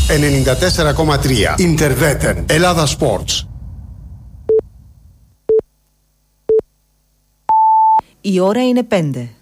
94,3. Ιντερβέτεν. Ελλάδα Sports. Η ώρα είναι 5.